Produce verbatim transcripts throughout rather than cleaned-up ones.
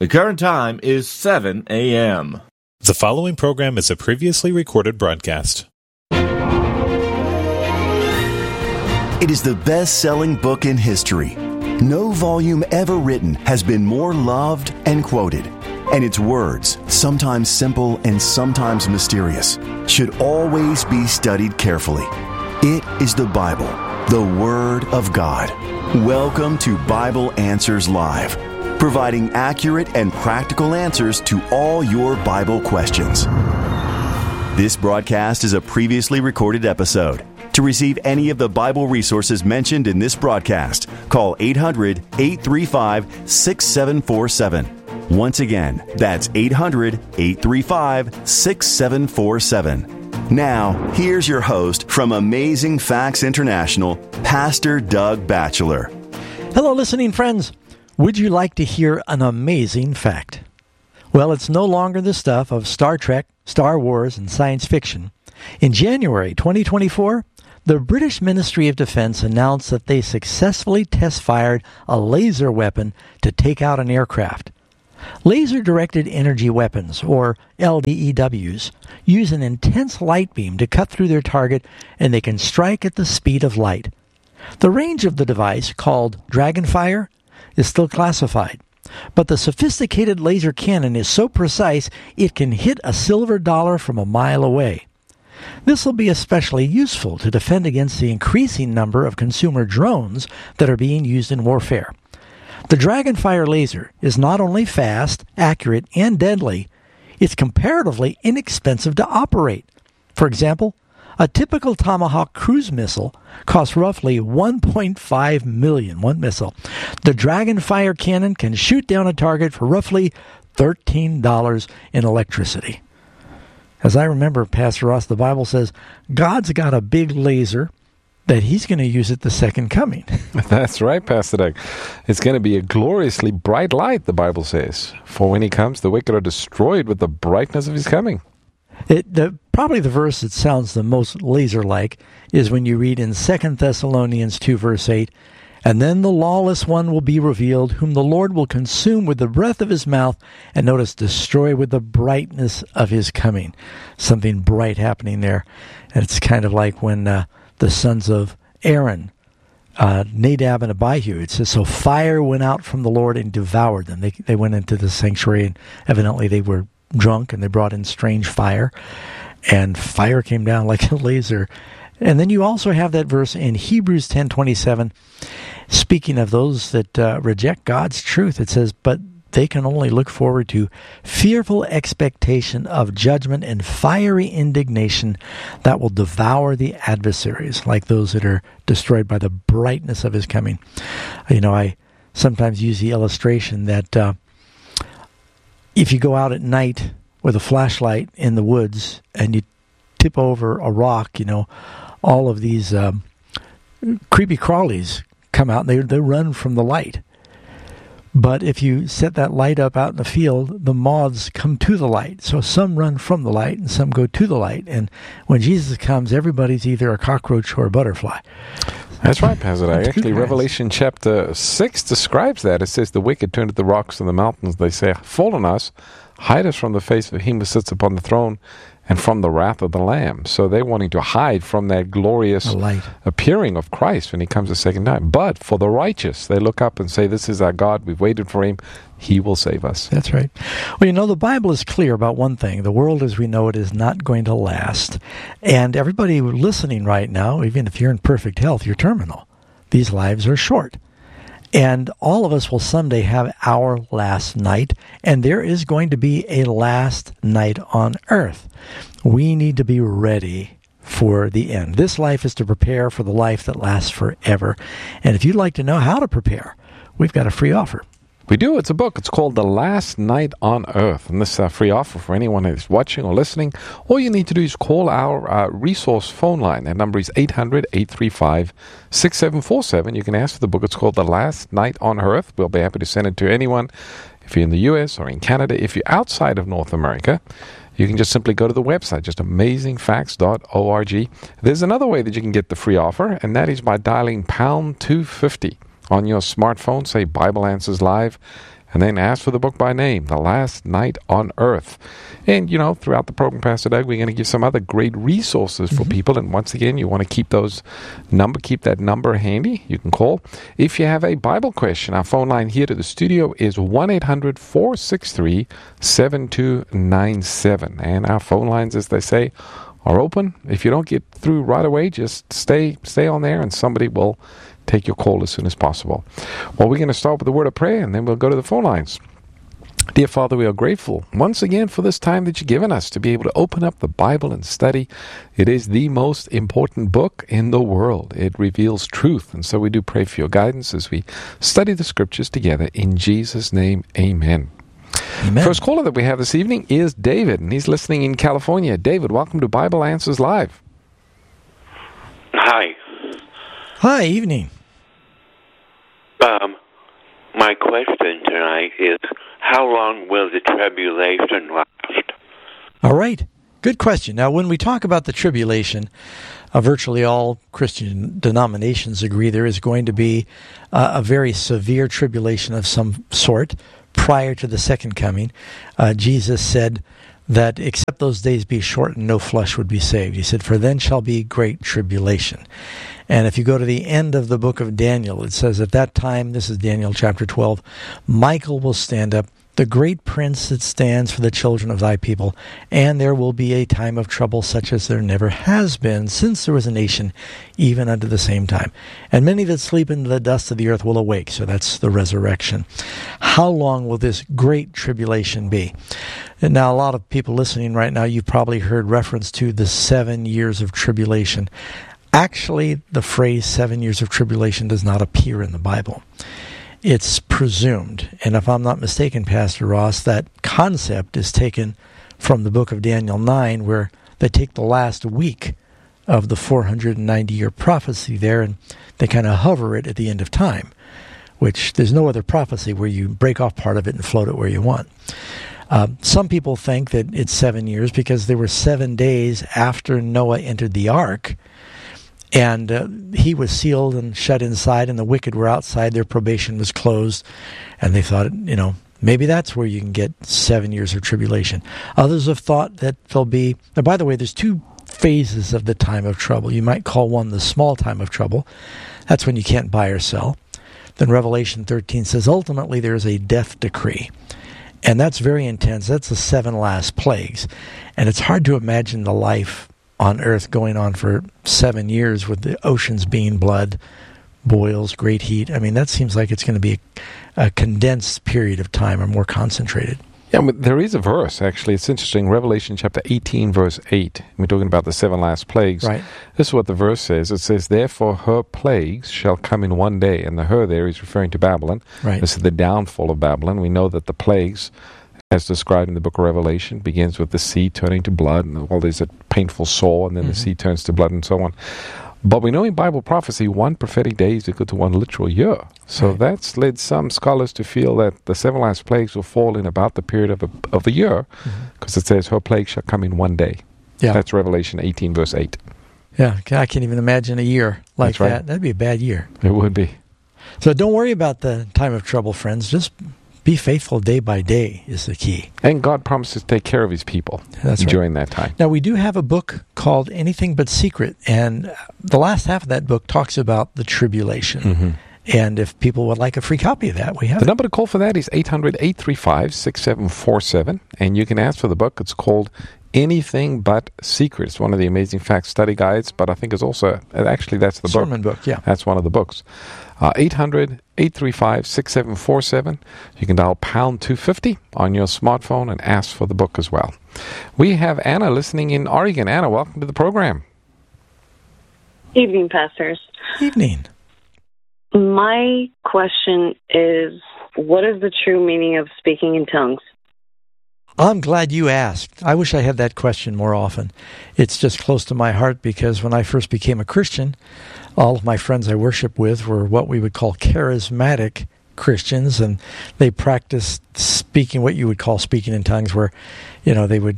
The current time is seven a.m. The following program is a previously recorded broadcast. It is the best-selling book in history. No volume ever written has been more loved and quoted. And its words, sometimes simple and sometimes mysterious, should always be studied carefully. It is the Bible, the Word of God. Welcome to Bible Answers Live, providing accurate and practical answers to all your Bible questions. This broadcast is a previously recorded episode. To receive any of the Bible resources mentioned in this broadcast, call eight hundred, eight three five, six seven four seven. Once again, that's eight hundred, eight three five, six seven four seven. Now, here's your host from Amazing Facts International, Pastor Doug Batchelor. Hello, listening friends. Would you like to hear an amazing fact? Well, it's no longer the stuff of Star Trek, Star Wars, and science fiction. In January twenty twenty-four, the British Ministry of Defense announced that they successfully test-fired a laser weapon to take out an aircraft. Laser-directed energy weapons, or L D E Ws, use an intense light beam to cut through their target, and they can strike at the speed of light. The range of the device, called Dragonfire, is still classified, but the sophisticated laser cannon is so precise it can hit a silver dollar from a mile away. This will be especially useful to defend against the increasing number of consumer drones that are being used in warfare. The Dragonfire laser is not only fast, accurate, and deadly, it's comparatively inexpensive to operate. For example, a typical Tomahawk cruise missile costs roughly one point five million dollars, one missile. The Dragonfire cannon can shoot down a target for roughly thirteen dollars in electricity. As I remember, Pastor Ross, the Bible says, God's got a big laser that he's going to use at the second coming. That's right, Pastor Doug. It's going to be a gloriously bright light, the Bible says. For when he comes, the wicked are destroyed with the brightness of his coming. It, the, probably the verse that sounds the most laser-like is when you read in Second Thessalonians two, verse eight, "And then the lawless one will be revealed, whom the Lord will consume with the breath of his mouth," and notice, destroy with the brightness of his coming. Something bright happening there. And it's kind of like when uh, the sons of Aaron, uh, Nadab and Abihu, it says, so fire went out from the Lord and devoured them. They, they went into the sanctuary, and evidently they were drunk, and they brought in strange fire, and fire came down like a laser. And then you also have that verse in Hebrews ten twenty-seven, speaking of those that uh, reject God's truth. It says, but they can only look forward to fearful expectation of judgment and fiery indignation that will devour the adversaries, like those that are destroyed by the brightness of his coming. You know, I sometimes use the illustration that uh, if you go out at night with a flashlight in the woods and you tip over a rock, you know, all of these um, creepy crawlies come out and they, they run from the light. But if you set that light up out in the field, the moths come to the light. So some run from the light and some go to the light. And when Jesus comes, everybody's either a cockroach or a butterfly. That's right, Pastor. Actually, nice. Revelation chapter six describes that. It says, the wicked turn to the rocks and the mountains. They say, fall on us, hide us from the face of him who sits upon the throne and from the wrath of the Lamb. So they're wanting to hide from that glorious appearing of Christ when he comes a second time. But for the righteous, they look up and say, this is our God. We've waited for him. He will save us. That's right. Well, you know, the Bible is clear about one thing. The world as we know it is not going to last. And everybody listening right now, even if you're in perfect health, you're terminal. These lives are short. And all of us will someday have our last night, and there is going to be a last night on earth. We need to be ready for the end. This life is to prepare for the life that lasts forever. And if you'd like to know how to prepare, we've got a free offer. We do. It's a book. It's called The Last Night on Earth. And this is a free offer for anyone who's watching or listening. All you need to do is call our uh, resource phone line. That number is eight hundred, eight three five, six seven four seven. You can ask for the book. It's called The Last Night on Earth. We'll be happy to send it to anyone. If you're in the U S or in Canada, if you're outside of North America, you can just simply go to the website, just amazing facts dot org. There's another way that you can get the free offer, and that is by dialing pound two fifty on your smartphone. Say Bible Answers Live, and then ask for the book by name, The Last Night on Earth. And, you know, throughout the program, Pastor Doug, we're going to give some other great resources for mm-hmm. people. And once again, you want to keep those number, keep that number handy. You can call. If you have a Bible question, our phone line here to the studio is one eight hundred four six three seven two nine seven. And our phone lines, as they say, are open. If you don't get through right away, just stay stay on there and somebody will take your call as soon as possible. Well, we're going to start with a word of prayer and then we'll go to the phone lines. Dear Father, we are grateful once again for this time that you've given us to be able to open up the Bible and study. It is the most important book in the world. It reveals truth. And so we do pray for your guidance as we study the scriptures together. In Jesus' name, amen. Amen. First caller that we have this evening is David, and he's listening in California. David, welcome to Bible Answers Live. Hi. Hi, evening. Um, my question tonight is, how long will the tribulation last? All right. Good question. Now, when we talk about the tribulation, uh, virtually all Christian denominations agree there is going to be uh, a very severe tribulation of some sort prior to the second coming. Uh, Jesus said that except those days be shortened, no flesh would be saved. He said, for then shall be great tribulation. And if you go to the end of the book of Daniel, it says, at that time, this is Daniel chapter twelve, Michael will stand up, the great prince that stands for the children of thy people, and there will be a time of trouble such as there never has been since there was a nation, even unto the same time. And many that sleep in the dust of the earth will awake. So that's the resurrection. How long will this great tribulation be? And now, a lot of people listening right now, you've probably heard reference to the seven years of tribulation. Actually, the phrase seven years of tribulation does not appear in the Bible. It's presumed. And if I'm not mistaken, Pastor Ross, that concept is taken from the book of Daniel nine, where they take the last week of the four hundred ninety year prophecy there, and they kind of hover it at the end of time, which there's no other prophecy where you break off part of it and float it where you want. Uh, some people think that it's seven years because there were seven days after Noah entered the ark, and uh, he was sealed and shut inside, and the wicked were outside. Their probation was closed, and they thought, you know, maybe that's where you can get seven years of tribulation. Others have thought that there'll be... Now, by the way, there's two phases of the time of trouble. You might call one the small time of trouble. That's when you can't buy or sell. Then Revelation thirteen says, ultimately there is a death decree. And that's very intense. That's the seven last plagues. And it's hard to imagine the life on earth going on for seven years with the oceans being blood, boils, great heat. I mean, that seems like it's going to be a, a condensed period of time or more concentrated. Yeah, but there is a verse, actually. It's interesting. Revelation chapter eighteen, verse eight. We're talking about the seven last plagues. Right. This is what the verse says. It says, therefore her plagues shall come in one day. And the her there is referring to Babylon. Right. This is the downfall of Babylon. We know that the plagues, as described in the book of Revelation, begins with the sea turning to blood, and well, there's a painful sore, and then mm-hmm. the sea turns to blood, and so on. But we know in Bible prophecy, one prophetic day is equal to one literal year. So right. that's led some scholars to feel that the seven last plagues will fall in about the period of a, of a year, because mm-hmm. it says, her plague shall come in one day. Yeah. That's Revelation eighteen, verse eight. Yeah, I can't even imagine a year like that's right. that. That'd be a bad year. It would be. So don't worry about the time of trouble, friends. Just be faithful day by day is the key. And God promises to take care of his people That's during right. that time. Now, we do have a book called Anything But Secret, and the last half of that book talks about the tribulation. Mm-hmm. And if people would like a free copy of that, we have The it. number to call for that is eight hundred, eight three five, six seven four seven, and you can ask for the book. It's called Anything But Secret. It's one of the Amazing Facts study guides, but I think it's also, actually that's the Sermon book. book, yeah. That's one of the books. Uh, eight hundred, eight three five, six seven four seven. You can dial pound two fifty on your smartphone and ask for the book as well. We have Anna listening in Oregon. Anna, welcome to the program. Evening, pastors. Evening. My question is, what is the true meaning of speaking in tongues? I'm glad you asked. I wish I had that question more often. It's just close to my heart because when I first became a Christian, all of my friends I worship with were what we would call charismatic Christians, and they practiced speaking what you would call speaking in tongues, where, you know, they would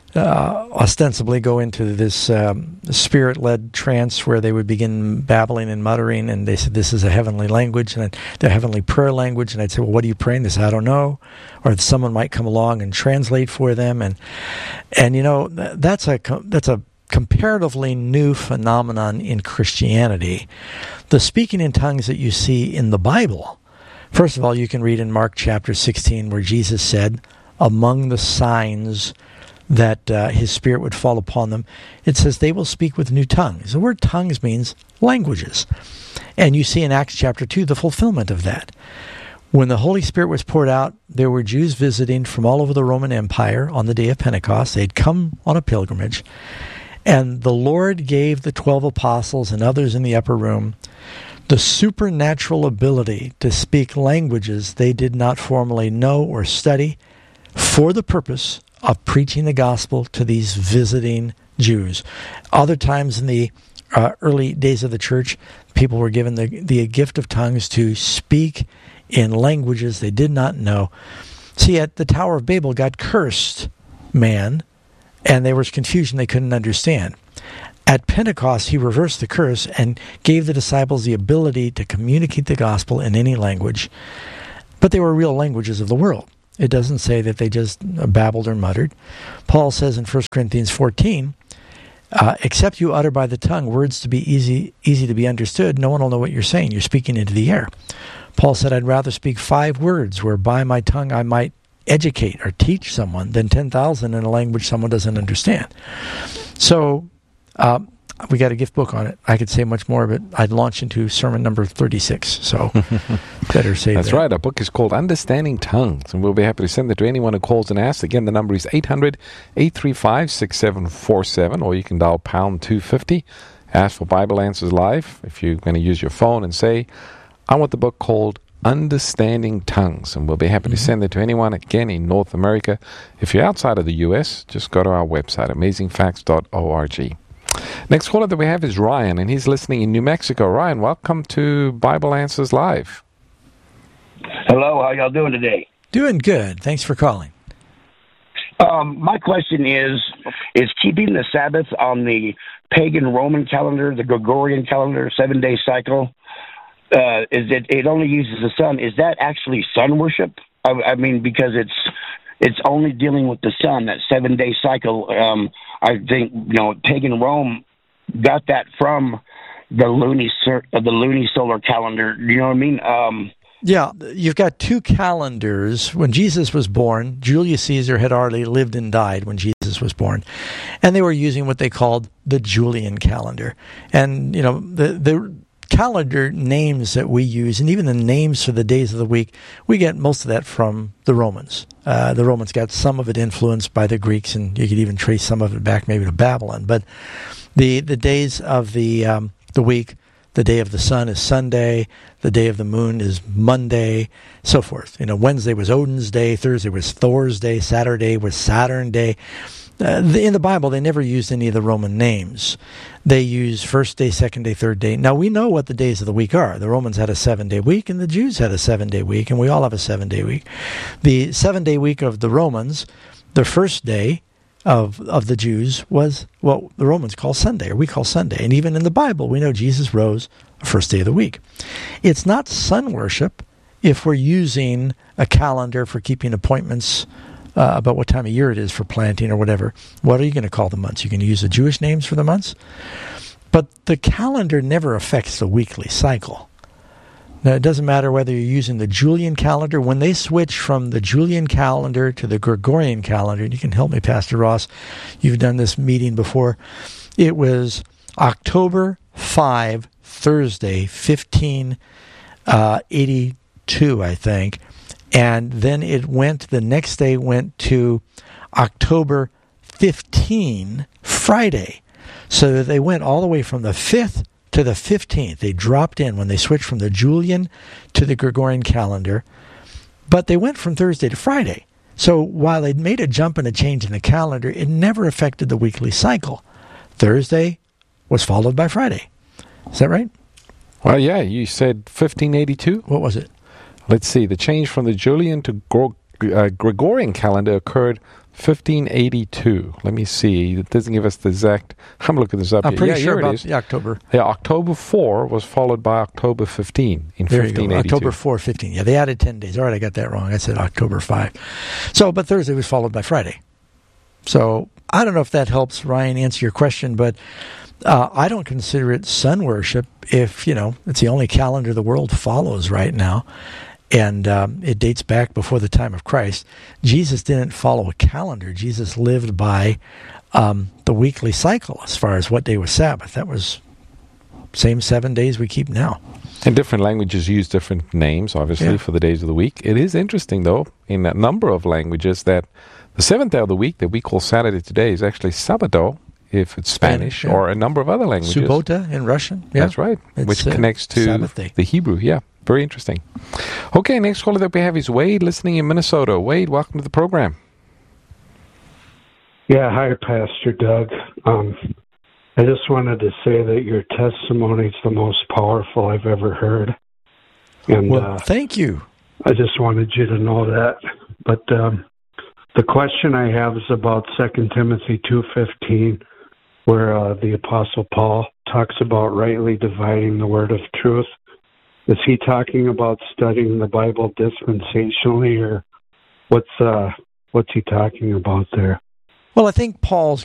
uh, ostensibly go into this um, spirit-led trance where they would begin babbling and muttering, and they said this is a heavenly language, and the heavenly prayer language, and I'd say, well, what are you praying? They said, I don't know. Or someone might come along and translate for them, and and you know that's a that's a comparatively new phenomenon in Christianity. The speaking in tongues that you see in the Bible, first of all, you can read in Mark chapter sixteen where Jesus said, among the signs that uh, his Spirit would fall upon them, it says they will speak with new tongues. The word tongues means languages. And you see in Acts chapter two the fulfillment of that. When the Holy Spirit was poured out, there were Jews visiting from all over the Roman Empire on the day of Pentecost. They'd come on a pilgrimage. And the Lord gave the twelve apostles and others in the upper room the supernatural ability to speak languages they did not formally know or study for the purpose of preaching the gospel to these visiting Jews. Other times in the uh, early days of the church, people were given the, the gift of tongues to speak in languages they did not know. See, at the Tower of Babel, God cursed man, and there was confusion they couldn't understand. At Pentecost, he reversed the curse and gave the disciples the ability to communicate the gospel in any language. But they were real languages of the world. It doesn't say that they just babbled or muttered. Paul says in First Corinthians fourteen, uh, except you utter by the tongue words to be easy easy to be understood, no one will know what you're saying. You're speaking into the air. Paul said, I'd rather speak five words where by my tongue I might educate or teach someone than ten thousand in a language someone doesn't understand. So uh, we got a gift book on it. I could say much more, but I'd launch into sermon number thirty-six, so better say That's that. right. Our book is called Understanding Tongues, and we'll be happy to send it to anyone who calls and asks. Again, the number is eight hundred, eight three five, six seven four seven, or you can dial pound two fifty. Ask for Bible Answers Live if you're going to use your phone and say, I want the book called Understanding Tongues, and we'll be happy mm-hmm. to send it to anyone, again, in North America. If you're outside of the U S, just go to our website, amazing facts dot org. Next caller that we have is Ryan, and he's listening in New Mexico. Ryan, welcome to Bible Answers Live. Hello, how y'all doing today? Doing good. Thanks for calling. Um, my question is, is keeping the Sabbath on the pagan Roman calendar, the Gregorian calendar, seven-day cycle, uh, is it, it only uses the sun, is that actually sun worship? I, I mean, because it's it's only dealing with the sun, that seven-day cycle. Um, I think, you know, pagan Rome got that from the luni, uh, the luni solar calendar. You know what I mean? Um, yeah, you've got two calendars. When Jesus was born, Julius Caesar had already lived and died when Jesus was born. And they were using what they called the Julian calendar. And, you know, the the calendar names that we use, and even the names for the days of the week, we get most of that from the Romans. Uh, the Romans got some of it influenced by the Greeks, and you could even trace some of it back maybe to Babylon. But the the days of the um, the week, the day of the sun is Sunday, the day of the moon is Monday, so forth. You know, Wednesday was Odin's day, Thursday was Thor's day, Saturday was Saturn day. Uh, in the Bible, they never used any of the Roman names. They used first day, second day, third day. Now, we know what the days of the week are. The Romans had a seven-day week, and the Jews had a seven-day week, and we all have a seven-day week. The seven-day week of the Romans, the first day of of the Jews was what the Romans call Sunday, or we call Sunday. And even in the Bible, we know Jesus rose the first day of the week. It's not sun worship if we're using a calendar for keeping appointments Uh, about what time of year it is for planting or whatever. What are you going to call the months? You can use the Jewish names for the months. But the calendar never affects the weekly cycle. Now, it doesn't matter whether you're using the Julian calendar. When they switch from the Julian calendar to the Gregorian calendar, and you can help me, Pastor Ross, you've done this meeting before, it was October fifth, Thursday, fifteen eighty-two, I think. And then it went, the next day went to October fifteenth, Friday. So they went all the way from the fifth to the fifteenth. They dropped in when they switched from the Julian to the Gregorian calendar. But they went from Thursday to Friday. So while they'd made a jump and a change in the calendar, it never affected the weekly cycle. Thursday was followed by Friday. Is that right? Well, yeah, you said fifteen eighty-two. What was it? Let's see. The change from the Julian to Gro- uh, Gregorian calendar occurred fifteen eighty-two. Let me see. It doesn't give us the exact. I'm looking this up. I'm here. pretty yeah, sure here about it is. the October. Yeah, October fourth was followed by October fifteenth in There you fifteen go. eighty-two. October fourth, fifteen. Yeah, they added ten days. All right, I got that wrong. I said October fifth. So, but Thursday was followed by Friday. So, I don't know if that helps Ryan answer your question, but uh, I don't consider it sun worship if, you know, it's the only calendar the world follows right now. And um, it dates back before the time of Christ. Jesus didn't follow a calendar. Jesus lived by um, the weekly cycle as far as what day was Sabbath. That was same seven days we keep now. And different languages use different names, obviously, Yeah. for the days of the week. It is interesting, though, in a number of languages that the seventh day of the week that we call Saturday today is actually Sabado, if it's Spanish, Spanish, yeah. or a number of other languages. Subbota in Russian. Yeah. That's right, It's, which uh, connects to Sabbath day. the Hebrew. Yeah, very interesting. Okay, next caller that we have is Wade, listening in Minnesota. Wade, welcome to the program. Yeah, hi, Pastor Doug. Um, I just wanted to say that your testimony is the most powerful I've ever heard. And Well, uh, thank you. I just wanted you to know that. But um, the question I have is about Second Timothy two fifteen, where uh, the Apostle Paul talks about rightly dividing the word of truth. Is he talking about studying the Bible dispensationally, or what's uh, what's he talking about there? Well, I think Paul's